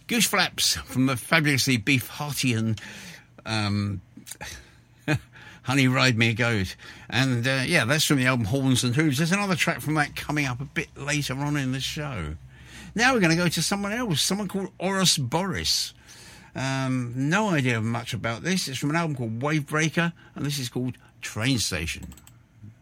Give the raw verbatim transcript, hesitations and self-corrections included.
Goose Flaps from the fabulously Beefheartian um, Honey Ride Me a Goat. And uh, yeah, that's from the album Horns and Hooves. There's another track from that coming up a bit later on in the show. Now we're going to go to someone else, someone called Oros Boris. Um, no idea much about this. It's from an album called Wavebreaker, and this is called Train Station.